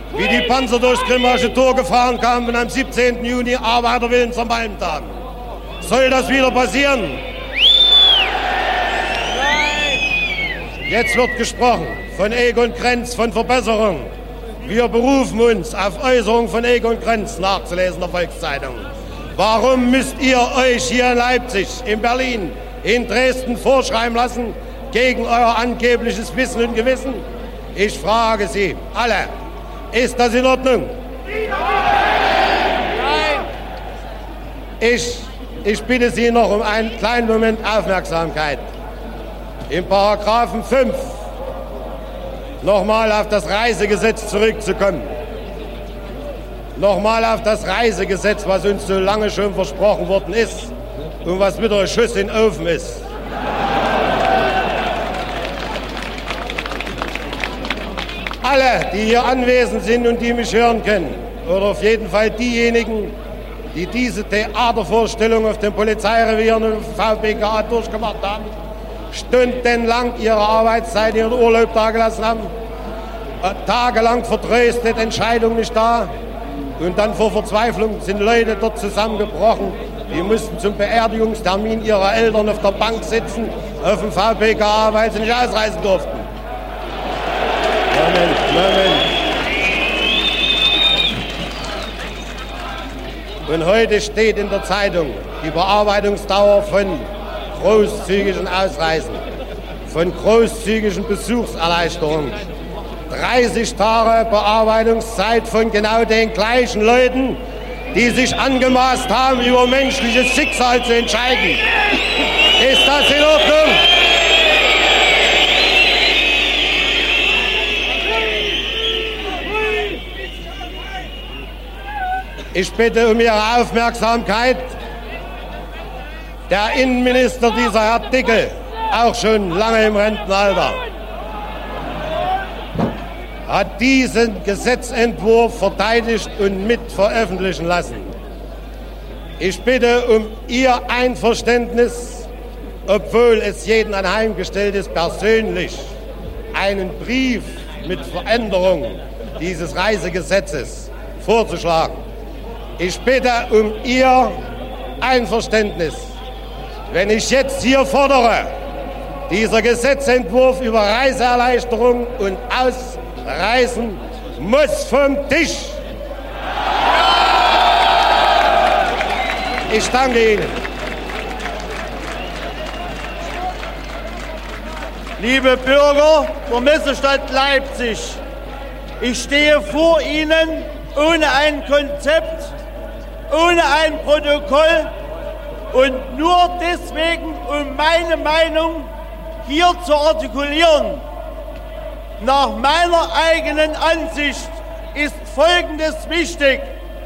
wie die Panzer durchs Grimmaische Tor gefahren kamen und am 17. Juni Arbeiterwillen zermalmt haben. Soll das wieder passieren? Nein! Jetzt wird gesprochen von Egon Krenz, von Verbesserung. Wir berufen uns auf Äußerungen von Egon Krenz, nachzulesen in der Volkszeitung. Warum müsst ihr euch hier in Leipzig, in Berlin, in Dresden vorschreiben lassen gegen euer angebliches Wissen und Gewissen? Ich frage Sie alle, ist das in Ordnung? Nein! Ich bitte Sie noch um einen kleinen Moment Aufmerksamkeit. Im Paragraphen 5 nochmal auf das Reisegesetz zurückzukommen. Nochmal auf das Reisegesetz, was uns so lange schon versprochen worden ist und was wieder ein Schuss in den Ofen ist. Alle, die hier anwesend sind und die mich hören können, oder auf jeden Fall diejenigen, die diese Theatervorstellung auf den Polizeirevieren und VPKA durchgemacht haben, stundenlang ihre Arbeitszeit, ihren Urlaub dagelassen haben, tagelang vertröstet, Entscheidung nicht da. Und dann vor Verzweiflung sind Leute dort zusammengebrochen. Die mussten zum Beerdigungstermin ihrer Eltern auf der Bank sitzen, auf dem VPKA, weil sie nicht ausreisen durften. Moment. Und heute steht in der Zeitung die Bearbeitungsdauer von großzügigen Ausreisen, von großzügigen Besuchserleichterungen. 30 Tage Bearbeitungszeit von genau den gleichen Leuten, die sich angemaßt haben, über menschliches Schicksal zu entscheiden. Ist das in Ordnung? Ich bitte um Ihre Aufmerksamkeit. Der Innenminister, dieser Herr Dickel, auch schon lange im Rentenalter, hat diesen Gesetzentwurf verteidigt und mit veröffentlichen lassen. Ich bitte um Ihr Einverständnis, obwohl es jedem anheimgestellt ist, persönlich einen Brief mit Veränderung dieses Reisegesetzes vorzuschlagen. Ich bitte um Ihr Einverständnis, wenn ich jetzt hier fordere, dieser Gesetzentwurf über Reiseerleichterung und Ausreisen muss vom Tisch. Ich danke Ihnen. Liebe Bürger der Messestadt Leipzig, ich stehe vor Ihnen ohne ein Konzept, ohne ein Protokoll und nur deswegen, um meine Meinung hier zu artikulieren. Nach meiner eigenen Ansicht ist Folgendes wichtig.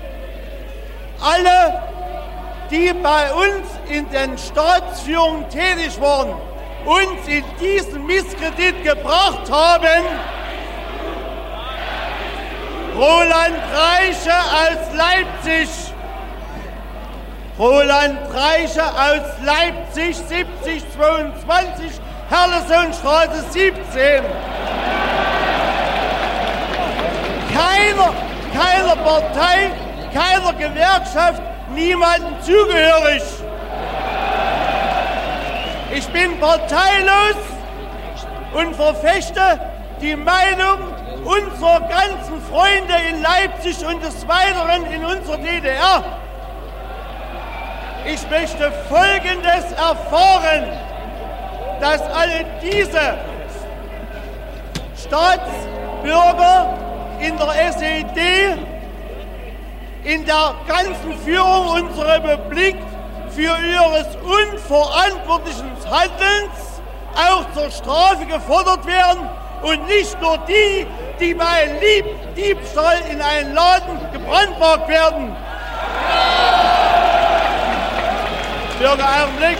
Alle, die bei uns in den Staatsführungen tätig waren, uns in diesen Misskredit gebracht haben, Roland Reiche aus Leipzig, Roland Reiche aus Leipzig, 7022, Herlesonstraße 17. Keiner Partei, keiner Gewerkschaft, niemandem zugehörig. Ich bin parteilos und verfechte die Meinung unserer ganzen Freunde in Leipzig und des Weiteren in unserer DDR. Ich möchte Folgendes erfahren, dass alle diese Staatsbürger in der SED, in der ganzen Führung unserer Republik für ihres unverantwortlichen Handelns auch zur Strafe gefordert werden und nicht nur die, die bei Diebstahl in einen Laden gebrandmarkt werden. Bürger, Augenblick.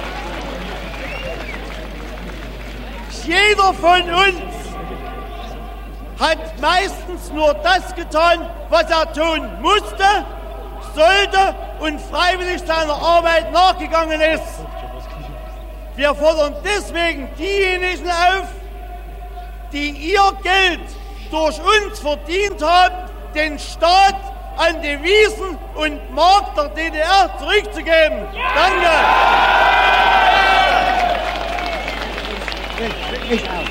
Jeder von uns hat meistens nur das getan, was er tun musste, sollte und freiwillig seiner Arbeit nachgegangen ist. Wir fordern deswegen diejenigen auf, die ihr Geld durch uns verdient haben, den Staat an Devisen und Mark der DDR zurückzugeben. Danke. Ich auch.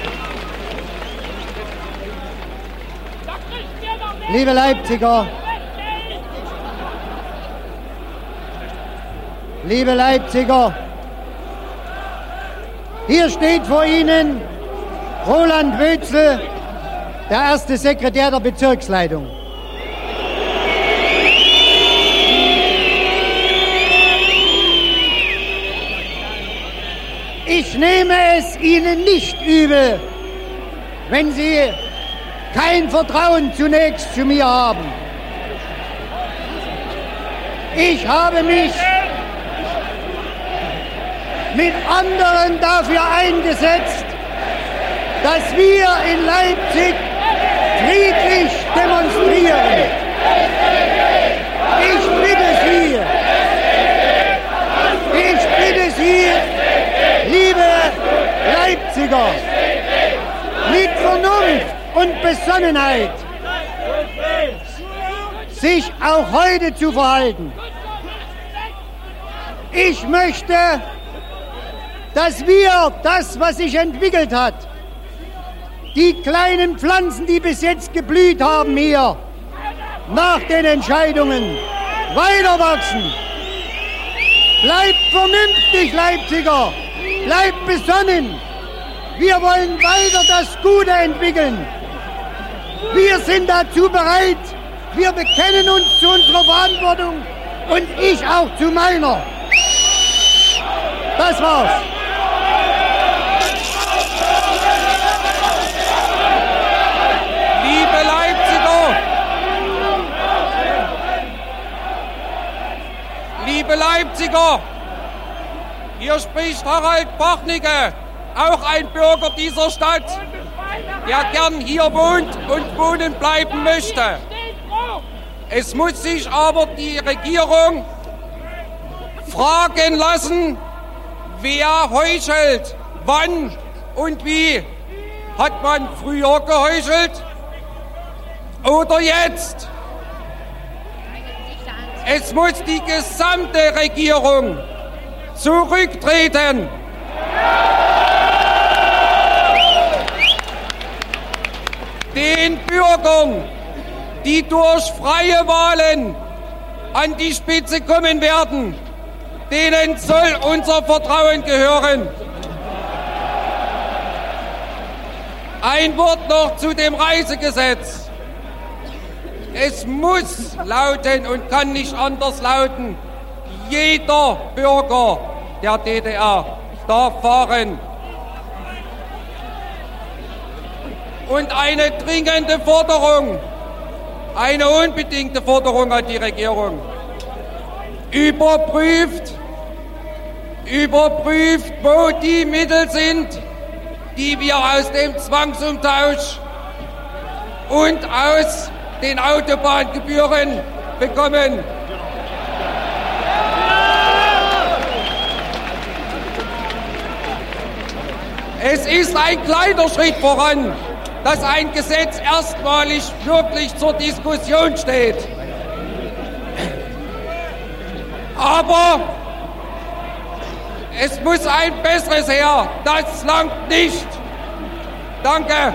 Liebe Leipziger, hier steht vor Ihnen Roland Wötzl, der erste Sekretär der Bezirksleitung. Ich nehme es Ihnen nicht übel, wenn Sie kein Vertrauen zunächst zu mir haben. Ich habe mich mit anderen dafür eingesetzt, dass wir in Leipzig friedlich demonstrieren. Ich bitte Sie, liebe Leipziger, mit Vernunft und Besonnenheit sich auch heute zu verhalten. Ich möchte, dass wir das, was sich entwickelt hat, die kleinen Pflanzen, die bis jetzt geblüht haben hier, nach den Entscheidungen weiter wachsen. Bleibt vernünftig, Leipziger, bleibt besonnen. Wir wollen weiter das Gute entwickeln. Wir sind dazu bereit. Wir bekennen uns zu unserer Verantwortung und ich auch zu meiner. Das war's. Liebe Leipziger, hier spricht Harald Bachnicke, auch ein Bürger dieser Stadt, der gern hier wohnt und wohnen bleiben möchte. Es muss sich aber die Regierung fragen lassen, wer heuchelt, wann und wie. Hat man früher geheuchelt oder jetzt? Es muss die gesamte Regierung zurücktreten. Den Bürgern, die durch freie Wahlen an die Spitze kommen werden, denen soll unser Vertrauen gehören. Ein Wort noch zu dem Reisegesetz. Es muss lauten und kann nicht anders lauten, jeder Bürger der DDR darf fahren. Und eine dringende Forderung, eine unbedingte Forderung an die Regierung. Überprüft, wo die Mittel sind, die wir aus dem Zwangsumtausch und aus den Autobahngebühren bekommen. Es ist ein kleiner Schritt voran, dass ein Gesetz erstmalig wirklich zur Diskussion steht. Aber es muss ein besseres her. Das langt nicht. Danke.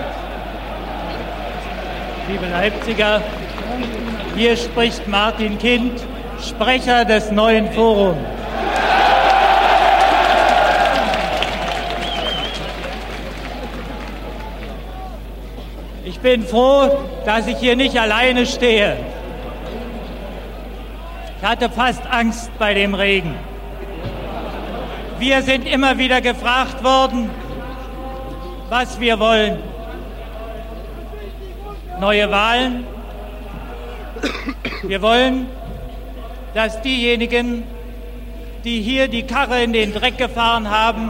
Liebe Leipziger, hier spricht Martin Kind, Sprecher des neuen Forums. Ich bin froh, dass ich hier nicht alleine stehe. Ich hatte fast Angst bei dem Regen. Wir sind immer wieder gefragt worden, was wir wollen. Neue Wahlen. Wir wollen, dass diejenigen, die hier die Karre in den Dreck gefahren haben,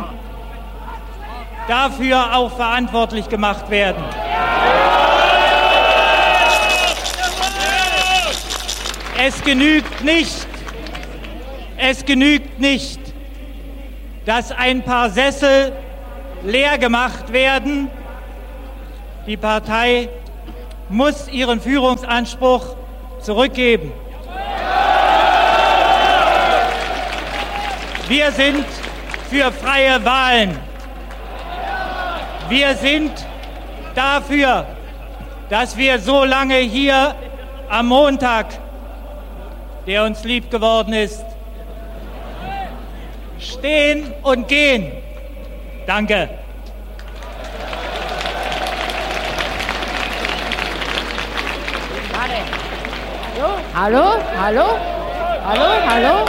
dafür auch verantwortlich gemacht werden. Es genügt nicht, dass ein paar Sessel leer gemacht werden. Die Partei muss ihren Führungsanspruch zurückgeben. Wir sind für freie Wahlen. Wir sind dafür, dass wir so lange hier am Montag, der uns lieb geworden ist, stehen und gehen. Danke. Hallo, hallo, hallo, hallo.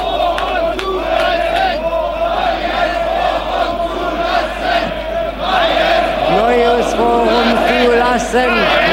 Neues Forum zulassen.